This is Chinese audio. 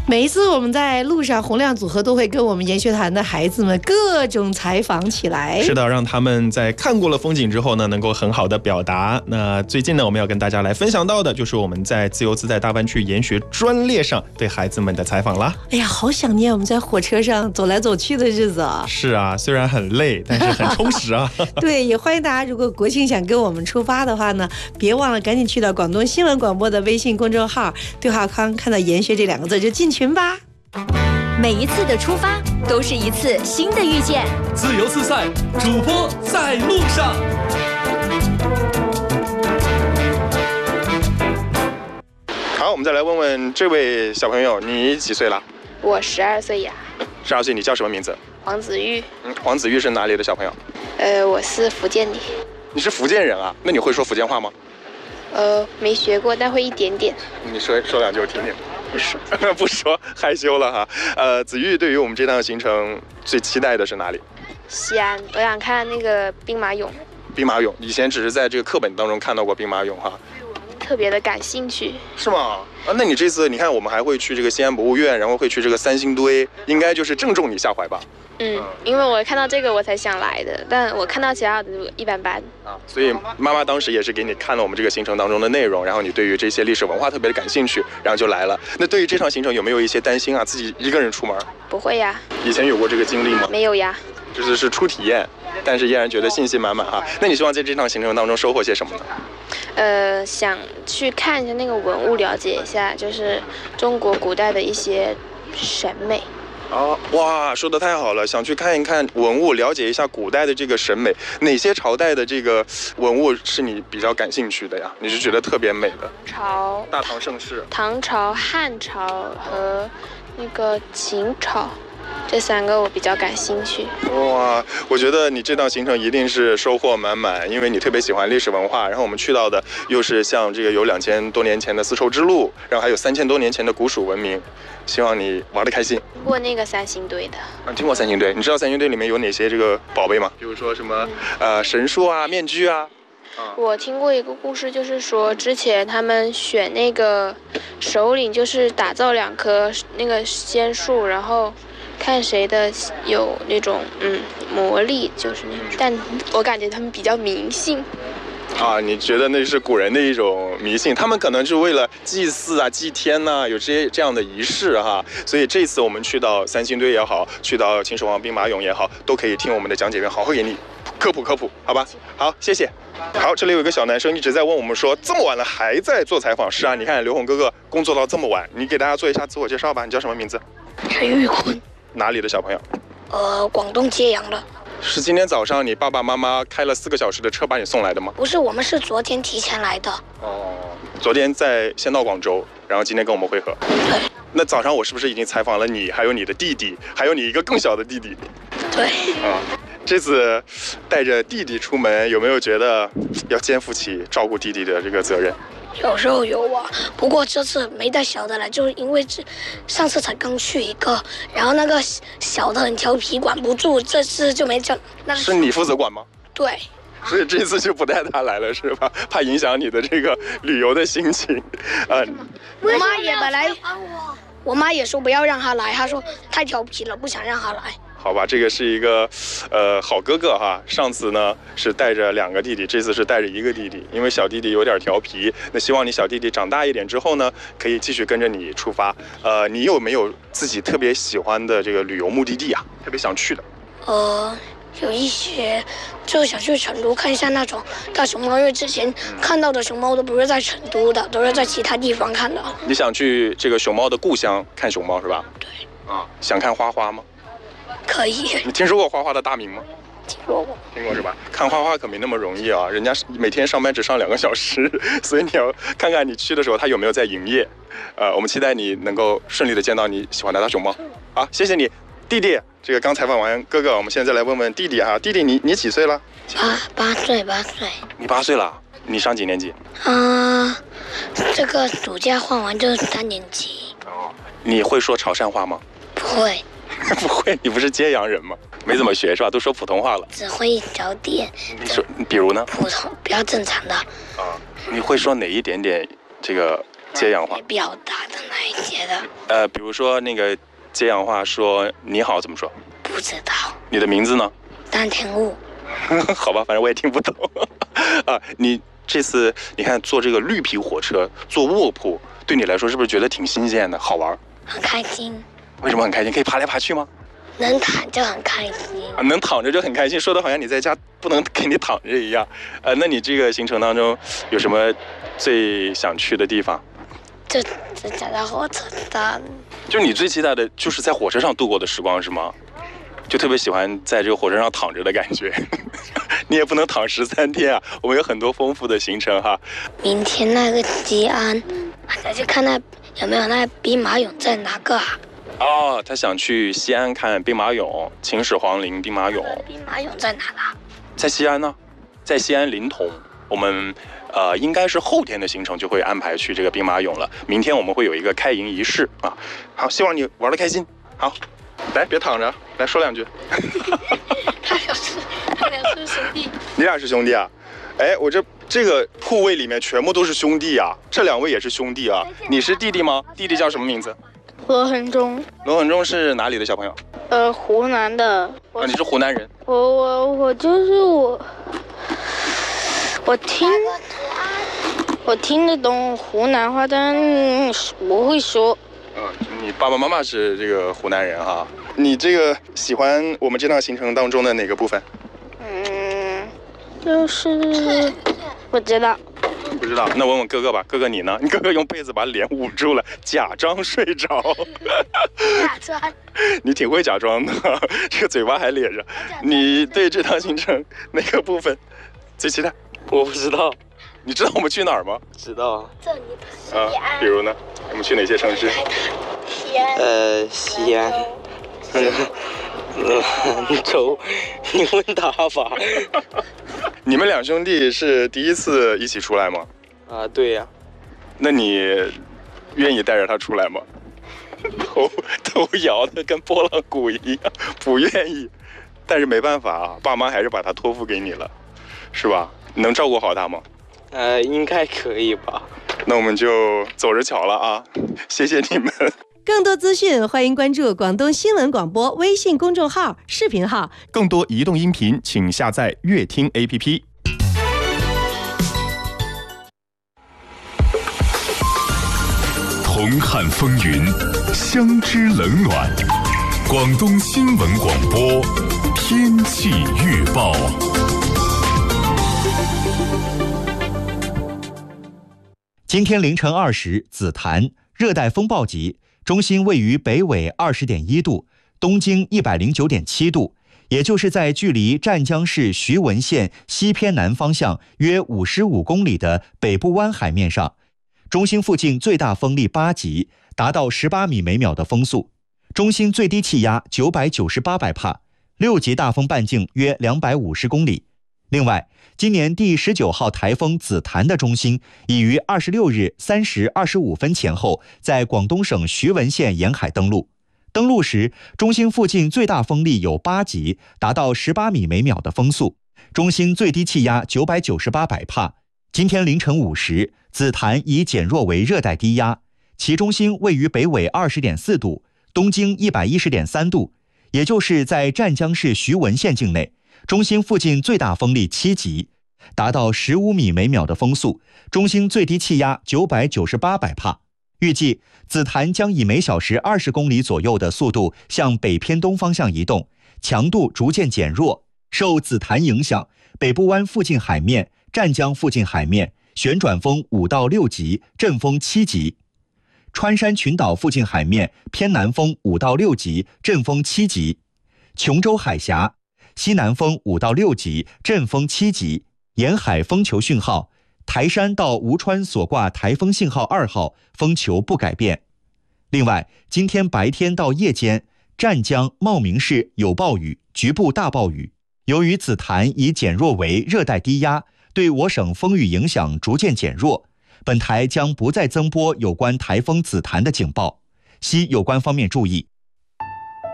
每一次我们在路上，洪亮组合都会跟我们研学团的孩子们各种采访起来。 是的，让他们在看过了风景之后呢，能够很好的表达。那最近呢，我们要跟大家来分享到的就是我们在自由自在大湾区研学专列上对孩子们的采访啦。 哎呀，好想念我们在火车上走来走去的日子啊！ 是啊，虽然很累，但是很充实啊。 对，也欢迎大家，如果国庆想跟我们出发的话呢，别忘了赶紧去到广东新闻广播的微信公众号对话框，看到研学这2个字就进群吧。 每一次的出发都是一次新的遇见。 自由自在，主播在路上。 好，我们再来问问这位小朋友，你几岁了？ 我12岁呀。 12岁，你叫什么名字？ 黄子玉。 黄子玉是哪里的小朋友？ 我是福建的。 你是福建人啊？那你会说福建话吗？ 没学过，但会一点点。 你说2句我听听。 不说， 不说，害羞了哈。子玉对于我们这趟行程最期待的是哪里？ 西安，我想看那个兵马俑。 兵马俑，以前只是在这个课本当中看到过兵马俑哈。 特别的感兴趣。 是吗？那你这次你看我们还会去这个西安博物院，然后会去这个三星堆，应该就是正中你下怀吧？ 因为我看到这个我才想来的，但我看到其他的就一般般啊。所以妈妈当时也是给你看了我们这个行程当中的内容，然后你对于这些历史文化特别的感兴趣，然后就来了。那对于这场行程有没有一些担心啊？自己一个人出门？ 不会呀。 以前有过这个经历吗？ 没有呀。 就是初体验，但是依然觉得信心满满哈。那你希望在这趟行程当中收获些什么呢？ 想去看一下那个文物，了解一下就是中国古代的一些审美。 哇，说得太好了！想去看一看文物，了解一下古代的这个审美，哪些朝代的这个文物是你比较感兴趣的呀？你是觉得特别美的？大唐盛世、 唐朝、汉朝和那个秦朝。这3个我比较感兴趣。 哇，我觉得你这趟行程一定是收获满满，因为你特别喜欢历史文化，然后我们去到的又是像这个有2000多年前的丝绸之路，然后还有3000多年前的古蜀文明，希望你玩得开心。 听过那个三星堆的。 听过三星堆，你知道三星堆里面有哪些这个宝贝吗？比如说什么神树啊、面具啊。 我听过一个故事，就是说之前他们选那个首领，就是打造2棵那个仙树，然后看谁的有那种魔力，就是那种。但我感觉他们比较迷信。 你觉得那是古人的一种迷信，他们可能是为了祭祀啊、祭天呐，有这样的仪式哈。所以这次我们去到三星堆也好，去到秦始皇兵马俑也好，都可以听我们的讲解员好好给你科普，好吧？好，谢谢。好，这里有一个小男生一直在问我们说，这么晚了还在做采访？是啊，你看刘宏哥哥工作到这么晚，你给大家做一下自我介绍吧。你叫什么名字？ 陈玉坤。 哪里的小朋友？ 广东揭阳的。 是今天早上你爸爸妈妈开了4个小时的车把你送来的吗？ 不是，我们是昨天提前来的。 昨天先到广州，然后今天跟我们会合。 对。 那早上我是不是已经采访了你，还有你的弟弟，还有你一个更小的弟弟？ 对。 这次带着弟弟出门，有没有觉得要肩负起照顾弟弟的这个责任？ 有时候有啊，不过这次没带小的来，就是因为上次才刚去一个，然后那个小的很调皮，管不住，这次就没叫。 是你负责管吗？ 对。 所以这次就不带他来了是吧？怕影响你的这个旅游的心情。 我妈也本来，我妈也说不要让他来，她说太调皮了，不想让他来。 好吧，这个是一个好哥哥哈。上次呢是带着2个弟弟，这次是带着1个弟弟，因为小弟弟有点调皮。那希望你小弟弟长大一点之后呢，可以继续跟着你出发。你有没有自己特别喜欢的这个旅游目的地啊？特别想去的？ 有一些就是想去成都看一下那种大熊猫，因为之前看到的熊猫都不是在成都的，都是在其他地方看的。 你想去这个熊猫的故乡看熊猫是吧？ 对。 想看花花吗？ 可以。 你听说过花花的大名吗？ 听说过。 听过是吧？看花花可没那么容易啊，人家每天上班只上2个小时，所以你要看看你去的时候他有没有在营业。我们期待你能够顺利的见到你喜欢的大熊猫。好，谢谢你，弟弟。这个刚采访完哥哥，我们现在再来问问弟弟哈。弟弟你几岁了 ？8岁。 你8岁了？你上几年级？ 这个暑假换完就是3年级。 你会说潮汕话吗？ 不会。 不会？你不是揭阳人吗？没怎么学是吧？都说普通话了。 只会一小点。 你说，比如呢？ 普通比较正常的。 你会说哪一点点这个接氧话表达的那一些的。 比如说那个接氧话说你好怎么说？ 不知道。 你的名字呢？ 丹田雾。 好吧，反正我也听不懂。啊，你这次你看坐这个绿皮火车，坐卧铺，对你来说是不是觉得挺新鲜的，好玩？ 很开心。 为什么很开心？可以爬来爬去吗？ 能躺就很开心。 能躺着就很开心，说的好像你在家不能给你躺着一样。那你这个行程当中有什么最想去的地方？ 就站在火车站。 就是你最期待的就是在火车上度过的时光是吗？就特别喜欢在这个火车上躺着的感觉。你也不能躺13天啊，我们有很多丰富的行程哈。 明天那个吉安，再去看那有没有那兵马俑在哪个啊？ 哦，他想去西安看兵马俑，秦始皇陵兵马俑。 兵马俑在哪啦？ 在西安呢，在西安临潼。我们应该是后天的行程就会安排去这个兵马俑了。明天我们会有一个开营仪式啊。好，希望你玩得开心。好，来别躺着，来说两句。 他俩是兄弟。 你俩是兄弟啊？哎，我这个铺位里面全部都是兄弟啊，这2位也是兄弟啊。你是弟弟吗？弟弟叫什么名字？ 罗恒忠。 罗恒忠是哪里的小朋友？ 湖南的。 你是湖南人。 我就是我听得懂湖南话，但不会说。 你爸爸妈妈是这个湖南人哈。你这个喜欢我们这趟行程当中的哪个部分？ 就是不知道。 不知道，那问问哥哥吧。哥哥你呢？你哥哥用被子把脸捂住了，假装睡着。 假装。 你挺会假装的，这个嘴巴还咧着。你对这趟行程哪个部分最期待？ 我不知道。 你知道我们去哪儿吗？ 知道。 这里的西安。 比如呢？我们去哪些城市？ 西安。 西安。州，你问他吧。 你们2兄弟是第一次一起出来吗？ 啊，对呀。 那你愿意带着他出来吗？头摇得跟拨浪鼓一样，不愿意。但是没办法啊，爸妈还是把他托付给你了，是吧？你能照顾好他吗？ 应该可以吧。 那我们就走着瞧了啊！谢谢你们。 更多资讯，欢迎关注广东新闻广播微信公众号、视频号。 更多移动音频，请下载乐听 APP。 同看风云，相知冷暖。广东新闻广播天气预报。 今天凌晨2时，紫檀热带风暴级。中心位于北纬20.1度，东经109.7度，也就是在距离湛江市徐闻县西偏南方向约55公里的北部湾海面上。中心附近最大风力8级，达到18米每秒的风速。中心最低气压998百帕，6级大风半径约250公里。另外，今年第19号台风紫檀的中心已于26日3时25分前后在广东省徐闻县沿海登陆。登陆时，中心附近最大风力有8级，达到18米每秒的风速。中心最低气压998百帕。今天凌晨5时，紫檀已减弱为热带低压，其中心位于北纬20.4度，东经110.3度，也就是在湛江市徐闻县境内。中心附近最大风力7级，达到15米每秒的风速，中心最低气压998百帕。预计紫檀将以每小时20公里左右的速度向北偏东方向移动，强度逐渐减弱。受紫檀影响，北部湾附近海面、湛江附近海面旋转风5到6级，阵风7级；川山群岛附近海面偏南风5到6级，阵风7级；琼州海峡西南风5到6级，阵风7级，沿海风球讯号，台山到吴川所挂台风信号2号，风球不改变。另外，今天白天到夜间，湛江、茂名市有暴雨，局部大暴雨。由于紫檀已减弱为热带低压，对我省风雨影响逐渐减弱，本台将不再增播有关台风紫檀的警报，希有关方面注意。